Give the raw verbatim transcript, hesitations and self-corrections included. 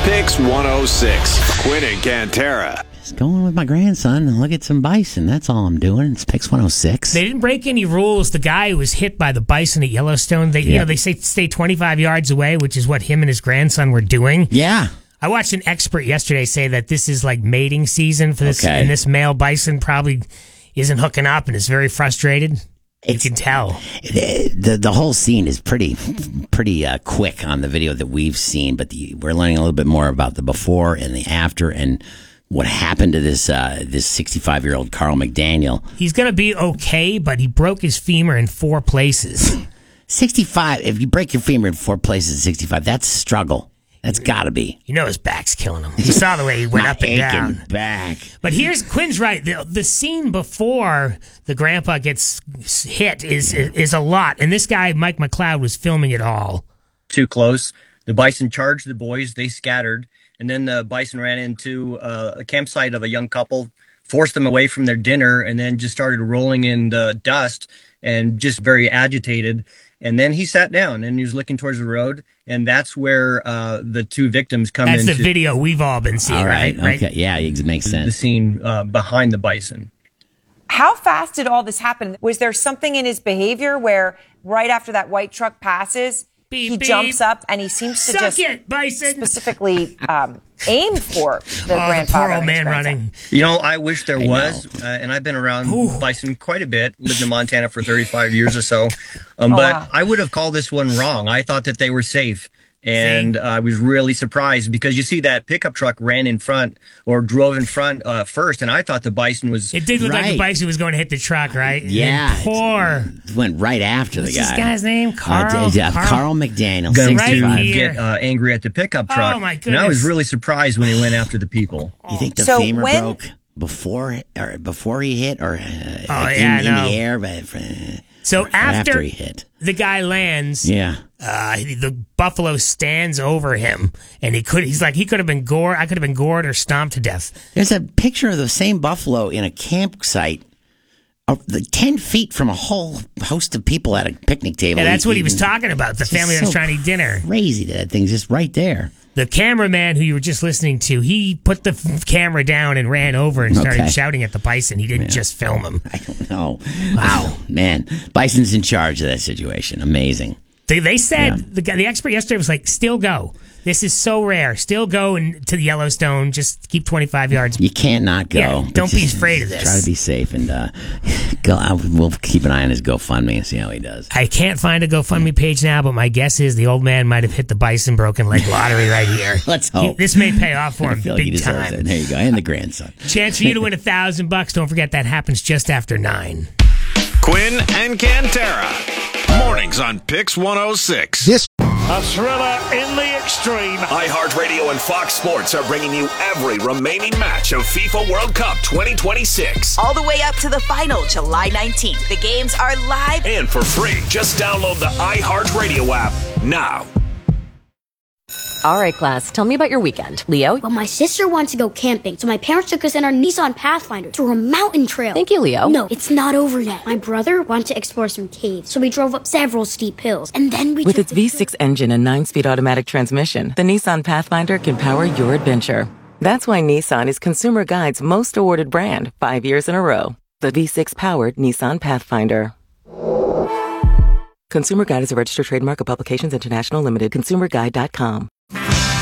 Pix one oh six. Quinn and Cantera. Just going with my grandson and look at some bison. That's all I'm doing. It's Pix one oh six. They didn't break any rules. The guy who was hit by the bison at Yellowstone, they, Yeah. you know, they say stay twenty-five yards away, which is what him and his grandson were doing. Yeah. I watched an expert yesterday say that this is like mating season for this, Okay. and this male bison probably isn't hooking up and is very frustrated. It's- you can tell. The, the the whole scene is pretty pretty uh, quick on the video that we've seen, but the, we're learning a little bit more about the before and the after and what happened to this uh, this sixty-five year old Carl McDaniel. He's going to be okay, but he broke his femur in four places. sixty-five. If you break your femur in four places at sixty-five, that's a struggle. That's got to be. You know his back's killing him. You saw the way he went My up and aching down. back. But here's Quinn's right. The, the scene before the grandpa gets hit is is a lot, and this guy Mike McLeod was filming it all. Too close. The bison charged the boys. They scattered, and then the bison ran into uh, a campsite of a young couple, forced them away from their dinner, and then just started rolling in the dust and just very agitated. And then he sat down and he was looking towards the road, and that's where uh, the two victims come That's into the video we've all been seeing, All right. right? Okay. Yeah, it makes the sense. scene uh, behind the bison. How fast did all this happen? Was there something in his behavior where right after that white truck passes, Beep, he beep. jumps up and he seems to Suck just it, bison. specifically um, aim for the Oh, the grandfather? poor and old his man grandson? running. You know, I wish there I was, uh, and I've been around bison quite a bit. Lived in Montana for thirty-five years or so, um, Oh, but wow. I would have called this one wrong. I thought that they were safe, and uh, I was really surprised because you see that pickup truck ran in front or drove in front uh, first, and I thought the bison was. It did look like the Right. bison was going to hit the truck, right? And Yeah. then poor. It went right after What's the guy. this guy's name? Carl? Uh, d- uh, Carl? Carl McDaniel, Going Right to sixty-five. here. get uh, angry at the pickup truck. Oh, my And I was goodness. really surprised when he went after the people. You think the So femur when- broke before or before he hit, or uh, Oh, like yeah, in, I in know. the air, but uh, So or after, after he hit? the guy lands, Yeah. uh, the buffalo stands over him, and he could. He's like, he could have been gored. I could have been gored or stomped to death. There's a picture of the same buffalo in a campsite, uh, the ten feet from a whole host of people at a picnic table. And that's what he was eating. talking about. The It's family that was so trying to eat dinner. Crazy that that thing's just right there. The cameraman who you were just listening to, he put the f- camera down and ran over and started Okay. shouting at the bison. He didn't just film him. I don't know. Wow, man, Bison's in charge of that situation. Amazing. They, they said, Yeah. the guy, the expert yesterday was like, still go. This is so rare. Still go and to the Yellowstone. Just keep twenty-five yards. You can't not go. Yeah, don't be Just afraid of this. Try to be safe and uh, go. I, we'll keep an eye on his GoFundMe and see how he does. I can't find a GoFundMe page now, but my guess is the old man might have hit the bison broken leg lottery right here. Let's He- hope. this may pay off for I him feel like he big deserves time. it. There you go. And the grandson. Chance for you to win a thousand bucks. Don't forget that happens just after nine. Quinn and Cantera. Mornings on Pix one oh six. This A thriller in the extreme. iHeartRadio and Fox Sports are bringing you every remaining match of FIFA World Cup twenty twenty-six. All the way up to the final, July nineteenth. The games are live And for free, just download the iHeartRadio app now. All right, class, tell me about your weekend. Leo? Well, my sister wants to go camping, so my parents took us in our Nissan Pathfinder through a mountain trail. Thank you, Leo. No, it's not over yet. My brother wanted to explore some caves, so we drove up several steep hills, and then we With took its the V six engine and nine-speed automatic transmission, the Nissan Pathfinder can power your adventure. That's why Nissan is Consumer Guide's most awarded brand, five years in a row. The V six-powered Nissan Pathfinder. Consumer Guide is a registered trademark of Publications International Limited. consumer guide dot com.